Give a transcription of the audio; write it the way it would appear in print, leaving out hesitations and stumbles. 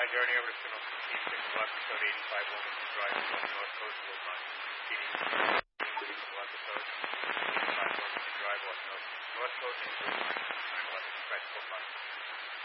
journey over the Chinook episode 85 Wilmington Drive on the north coast of Oman. Episode 85 Wilmington Drive on the north coast of Oman. 9/11 Express Bookmark.